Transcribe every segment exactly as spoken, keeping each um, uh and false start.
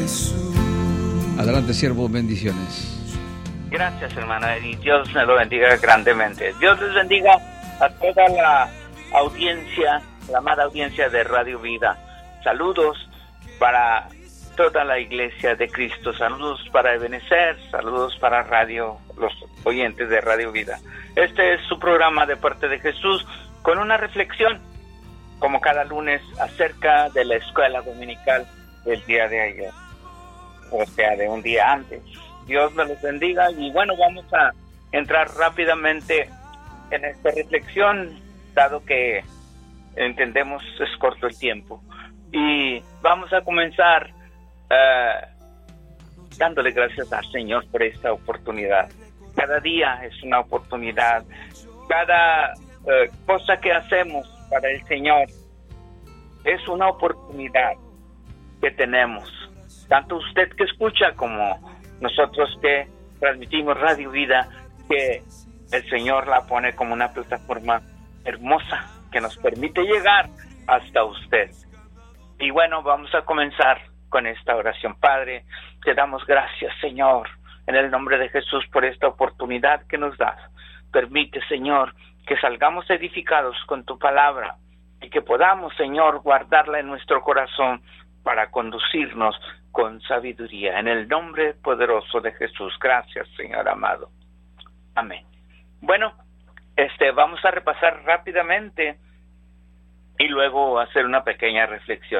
Adelante, siervo, bendiciones. Gracias, hermana, y Dios me lo bendiga grandemente. Dios les bendiga a toda la audiencia, la amada audiencia de Radio Vida. Saludos para toda la iglesia de Cristo, saludos para Ebenezer, saludos para Radio, los oyentes de Radio Vida. Este es su programa de parte de Jesús, con una reflexión, como cada lunes, acerca de la escuela dominical del día de ayer, o sea, de un día antes. Dios me los bendiga, y bueno, vamos a entrar rápidamente en esta reflexión, dado que entendemos es corto el tiempo, y vamos a comenzar uh, dándole gracias al Señor por esta oportunidad. Cada día es una oportunidad, cada uh, cosa que hacemos para el Señor es una oportunidad que tenemos, tanto usted que escucha como nosotros que transmitimos Radio Vida, que el Señor la pone como una plataforma hermosa que nos permite llegar hasta usted. Y bueno, vamos a comenzar con esta oración. Padre, te damos gracias, Señor, en el nombre de Jesús, por esta oportunidad que nos das. Permite, Señor, que salgamos edificados con tu palabra y que podamos, Señor, guardarla en nuestro corazón para conducirnos con sabiduría. En el nombre poderoso de Jesús. Gracias, Señor amado. Amén. Bueno, este, vamos a repasar rápidamente y luego hacer una pequeña reflexión.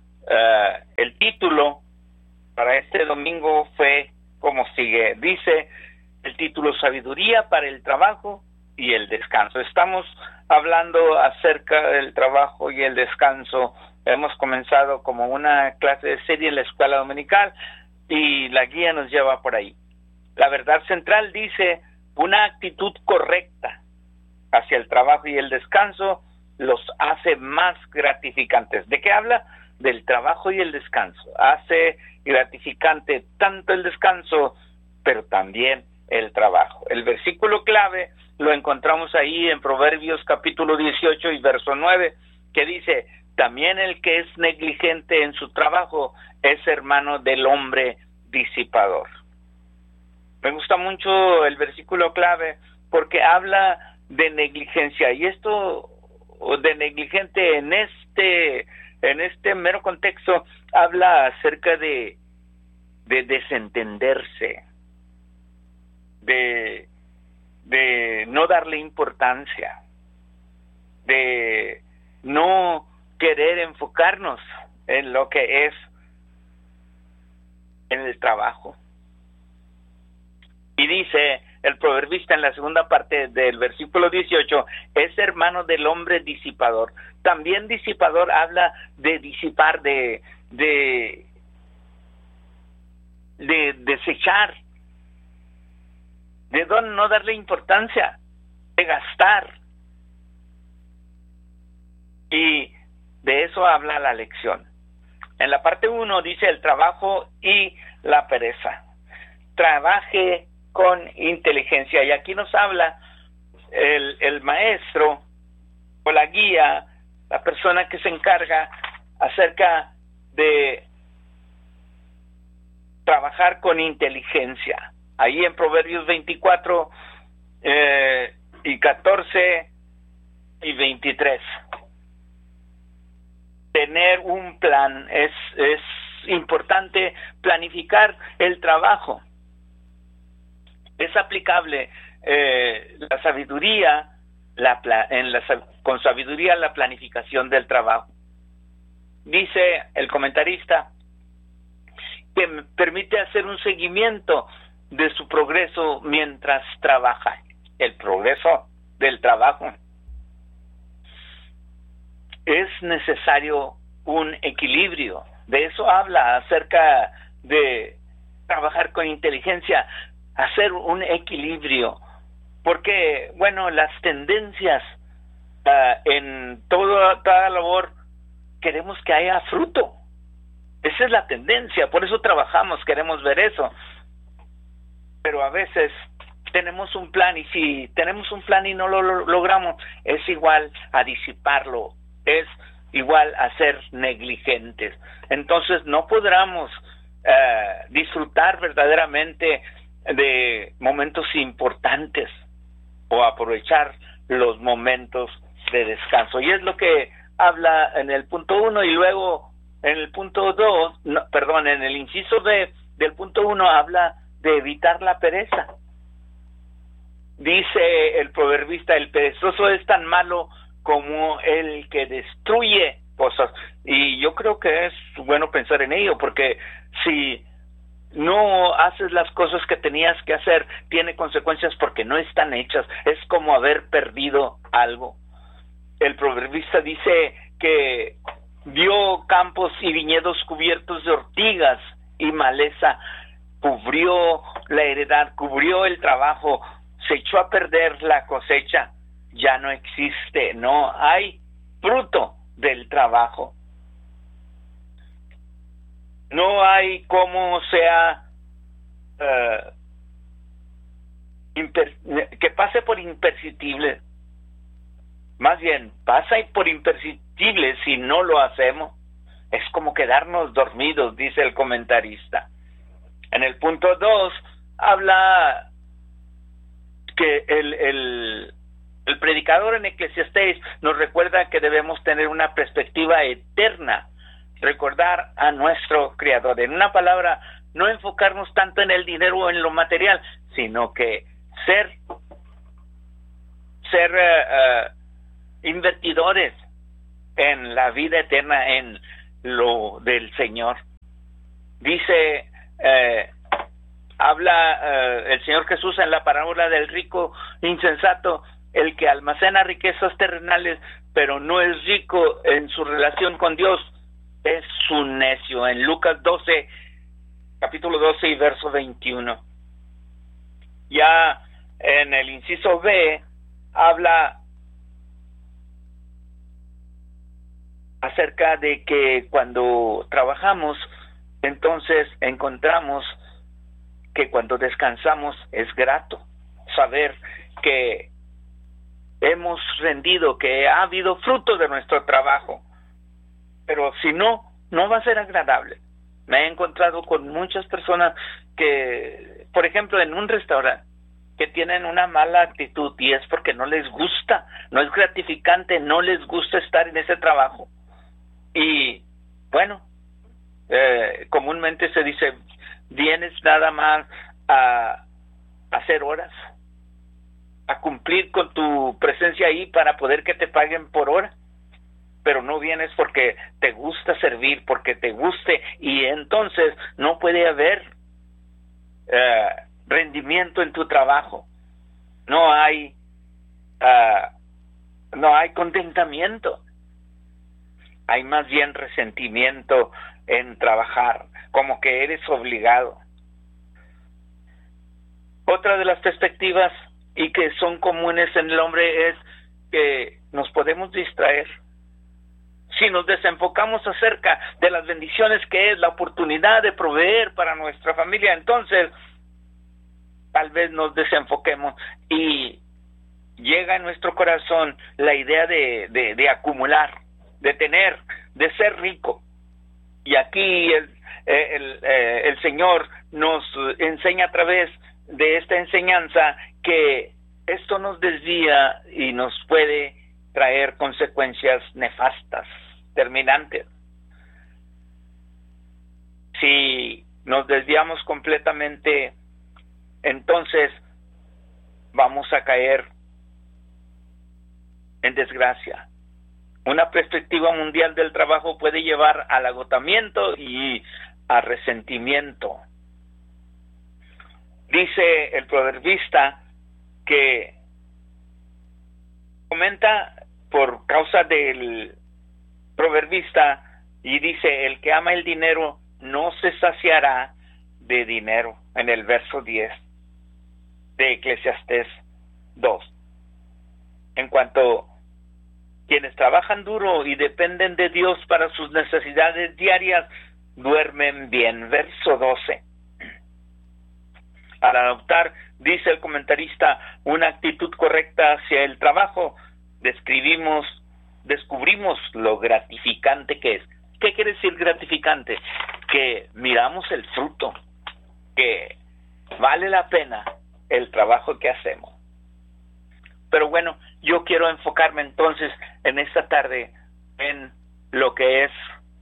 Uh, el título para este domingo fue como sigue. Dice el título: Sabiduría para el trabajo y el descanso. Estamos hablando acerca del trabajo y el descanso. Hemos comenzado como una clase de serie en la escuela dominical y la guía nos lleva por ahí. La verdad central dice: una actitud correcta hacia el trabajo y el descanso los hace más gratificantes. ¿De qué habla? Del trabajo y el descanso. Hace gratificante tanto el descanso, pero también el trabajo. El versículo clave lo encontramos ahí en Proverbios capítulo dieciocho y verso nueve, que dice: también el que es negligente en su trabajo es hermano del hombre disipador. Me gusta mucho el versículo clave porque habla de negligencia, y esto de negligente en este en este mero contexto habla acerca de de desentenderse, de de no darle importancia, de no querer enfocarnos en lo que es en el trabajo. Y dice el proverbista en la segunda parte del versículo dieciocho: es hermano del hombre disipador. También disipador habla de disipar, de de de desechar, de no darle importancia, de gastar. Y de eso habla la lección. En la parte uno dice el trabajo y la pereza. Trabaje con inteligencia. Y aquí nos habla el, el maestro o la guía, la persona que se encarga acerca de trabajar con inteligencia. Ahí en Proverbios veinticuatro eh, y catorce y veintitrés. Tener un plan, es, es importante planificar el trabajo. Es aplicable eh, la sabiduría, la, en la, con sabiduría la planificación del trabajo. Dice el comentarista que permite hacer un seguimiento de su progreso mientras trabaja. El progreso del trabajo. Es necesario un equilibrio. De eso habla acerca de trabajar con inteligencia, hacer un equilibrio, porque, bueno, las tendencias uh, en todo, toda labor, queremos que haya fruto. Esa es la tendencia, por eso trabajamos, queremos ver eso. Pero a veces tenemos un plan, y si tenemos un plan y no lo, lo logramos, es igual a disiparlo, es igual a ser negligentes. Entonces no podremos eh, disfrutar verdaderamente de momentos importantes o aprovechar los momentos de descanso. Y es lo que habla en el punto uno, y luego en el punto dos, no, perdón, en el inciso B del punto uno habla de evitar la pereza. Dice el proverbista: el perezoso es tan malo como el que destruye cosas. Y yo creo que es bueno pensar en ello, porque si no haces las cosas que tenías que hacer, tiene consecuencias porque no están hechas. Es como haber perdido algo. El proverbista dice que vio campos y viñedos cubiertos de ortigas y maleza, cubrió la heredad, cubrió el trabajo, se echó a perder la cosecha, ya no existe, no hay fruto del trabajo. No hay como sea uh, imper- que pase por imperceptible. Más bien, pasa por imperceptible si no lo hacemos. Es como quedarnos dormidos, dice el comentarista. En el punto dos habla que el, el, el predicador en Eclesiastés nos recuerda que debemos tener una perspectiva eterna, recordar a nuestro Creador. En una palabra, no enfocarnos tanto en el dinero o en lo material, sino que ser, ser uh, uh, invertidores en la vida eterna, en lo del Señor. Dice, eh, habla eh, el Señor Jesús en la parábola del rico insensato: el que almacena riquezas terrenales, pero no es rico en su relación con Dios, es un necio. En Lucas doce, capítulo doce y verso veintiuno. Ya en el inciso B habla acerca de que cuando trabajamos, entonces encontramos que cuando descansamos es grato saber que hemos rendido, que ha habido fruto de nuestro trabajo. Pero si no, no va a ser agradable. Me he encontrado con muchas personas que, por ejemplo, en un restaurante, que tienen una mala actitud, y es porque no les gusta, no es gratificante, no les gusta estar en ese trabajo. Y bueno, eh, comúnmente se dice: vienes nada más a, a hacer horas, a cumplir con tu presencia ahí para poder que te paguen por hora, pero no vienes porque te gusta servir, porque te guste, y entonces no puede haber eh, rendimiento en tu trabajo. No hay uh, no hay contentamiento. Hay más bien resentimiento en trabajar, como que eres obligado. Otra de las perspectivas, y que son comunes en el hombre, es que nos podemos distraer. Si nos desenfocamos acerca de las bendiciones que es la oportunidad de proveer para nuestra familia, entonces tal vez nos desenfoquemos y llega en nuestro corazón la idea de, de, de acumular, de tener, de ser rico. Y aquí el, el, el Señor nos enseña a través de esta enseñanza que esto nos desvía y nos puede traer consecuencias nefastas, terminantes. Si nos desviamos completamente, entonces vamos a caer en desgracia. Una perspectiva mundial del trabajo puede llevar al agotamiento y a resentimiento. Dice el proverbista que comenta por causa del proverbista y dice: el que ama el dinero no se saciará de dinero, en el verso diez de Eclesiastés dos. En cuanto quienes trabajan duro y dependen de Dios para sus necesidades diarias, duermen bien. Verso doce. Al adoptar, dice el comentarista, una actitud correcta hacia el trabajo, describimos, descubrimos lo gratificante que es. ¿Qué quiere decir gratificante? Que miramos el fruto, que vale la pena el trabajo que hacemos. Pero bueno, yo quiero enfocarme entonces en esta tarde en lo que es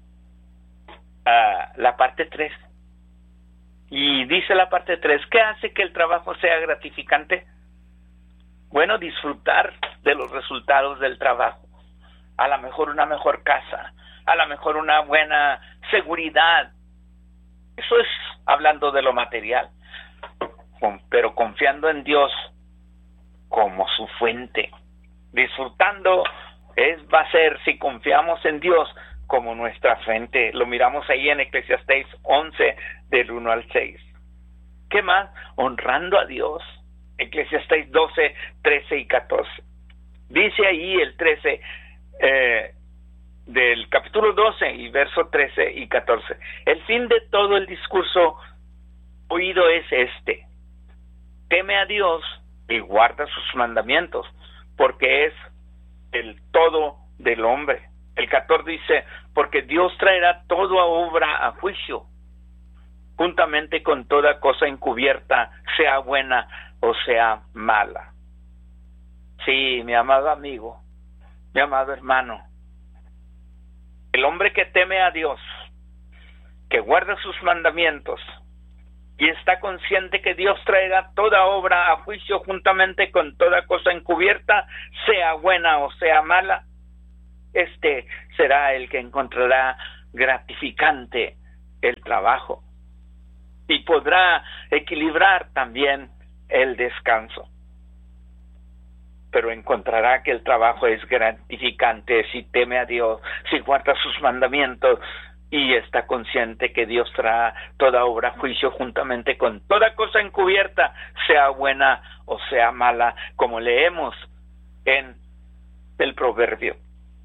uh, la parte tres. Y dice la parte tres, ¿qué hace que el trabajo sea gratificante? Bueno, disfrutar de los resultados del trabajo. A lo mejor una mejor casa, a lo mejor una buena seguridad. Eso es hablando de lo material. Pero confiando en Dios como su fuente. Disfrutando es va a ser si confiamos en Dios como nuestra fuente. Lo miramos ahí en Eclesiastés once, del uno al seis. ¿Qué más? Honrando a Dios. Eclesiastés doce, trece y catorce. Dice ahí el trece eh, del capítulo doce y verso trece y catorce. El fin de todo el discurso oído es este: teme a Dios y guarda sus mandamientos, porque es el todo del hombre. El catorce dice, porque Dios traerá toda obra a juicio, juntamente con toda cosa encubierta, sea buena o sea mala. Sí, mi amado amigo, mi amado hermano, el hombre que teme a Dios, que guarda sus mandamientos, y está consciente que Dios traerá toda obra a juicio juntamente con toda cosa encubierta, sea buena o sea mala, este será el que encontrará gratificante el trabajo y podrá equilibrar también el descanso. Pero encontrará que el trabajo es gratificante si teme a Dios, si guarda sus mandamientos, y está consciente que Dios traerá toda obra a juicio juntamente con toda cosa encubierta, sea buena o sea mala, como leemos en el proverbio.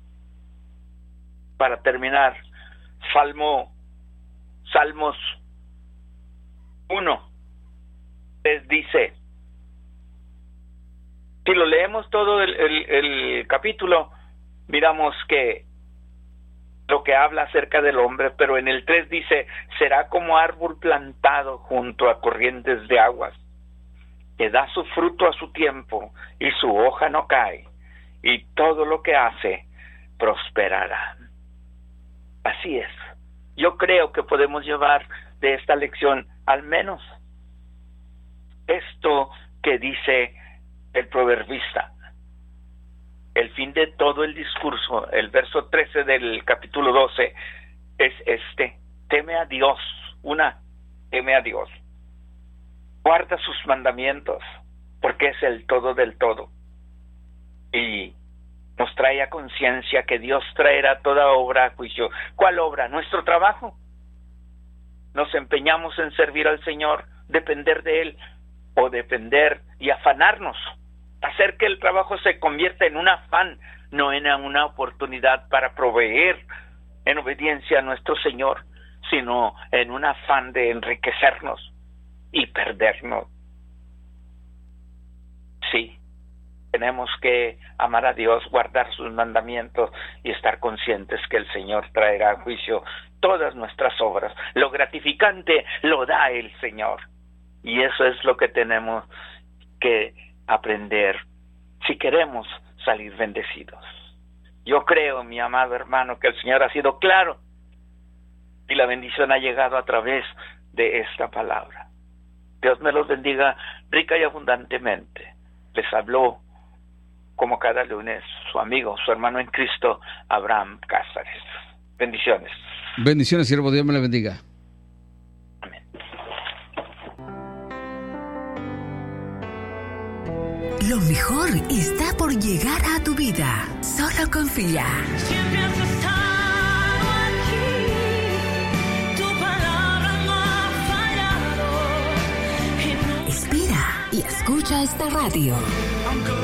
Para terminar, Salmo, Salmos uno, les dice, si lo leemos todo el, el, el capítulo, miramos que lo que habla acerca del hombre, pero en el tres dice, será como árbol plantado junto a corrientes de aguas, que da su fruto a su tiempo y su hoja no cae, y todo lo que hace prosperará. Así es. Yo creo que podemos llevar de esta lección al menos esto que dice el proverbista. El fin de todo el discurso, el verso trece del capítulo doce, es este: teme a Dios. Una, teme a Dios. Guarda sus mandamientos, porque es el todo del todo. Y nos trae a conciencia que Dios traerá toda obra a juicio. ¿Cuál obra? Nuestro trabajo. Nos empeñamos en servir al Señor, depender de Él, o depender y afanarnos. Hacer que el trabajo se convierta en un afán, no en una oportunidad para proveer en obediencia a nuestro Señor, sino en un afán de enriquecernos y perdernos. Sí, tenemos que amar a Dios, guardar sus mandamientos y estar conscientes que el Señor traerá a juicio todas nuestras obras. Lo gratificante lo da el Señor, y eso es lo que tenemos que aprender si queremos salir bendecidos. Yo creo, mi amado hermano, que el Señor ha sido claro y la bendición ha llegado a través de esta palabra. Dios me los bendiga rica y abundantemente. Les habló, como cada lunes, su amigo, su hermano en Cristo, Abraham Cázares. Bendiciones. Bendiciones, siervo. Dios me le bendiga. Lo mejor está por llegar a tu vida. Solo confía. Siempre has estado aquí. Tu palabra no ha fallado. Espera y escucha esta radio.